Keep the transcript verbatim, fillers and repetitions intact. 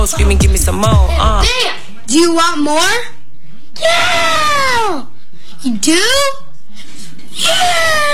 Screaming, give me some more. Uh. Do you want more? Yeah! You do? Yeah!